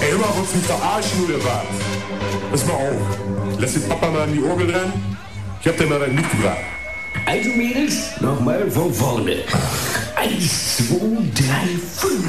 Ey, immer was zum Verarschen oder was? Pass mal auf. Lass den Papa mal an die Orgel ran. Ich hab dir mal was mitgebracht. Also Mädels, nochmal von vorne. 1, 2, 3, 5.